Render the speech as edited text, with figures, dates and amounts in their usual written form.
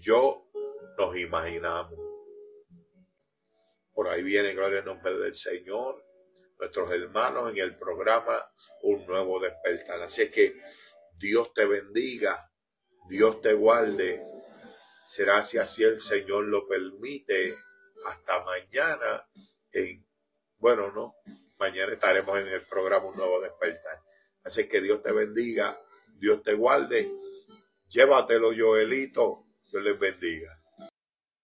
yo nos imaginamos. Por ahí viene, gloria al nombre del Señor, nuestros hermanos en el programa Un Nuevo Despertar. Así es que Dios te bendiga, Dios te guarde. Será si así el Señor lo permite. Hasta mañana. Mañana estaremos en el programa Un Nuevo Despertar. Así que Dios te bendiga, Dios te guarde. Llévatelo, Joelito. Dios les bendiga.